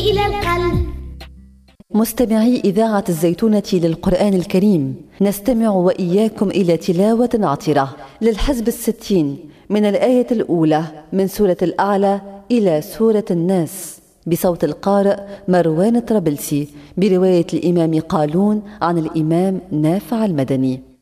إلى القلب. مستمعي إذاعة الزيتونة للقرآن الكريم، نستمع وإياكم إلى تلاوة عطرة للحزب 60 من الآية الأولى من سورة الأعلى إلى سورة الناس، بصوت القارئ مروان الطرابلسي، برواية الإمام قالون عن الإمام نافع المدني.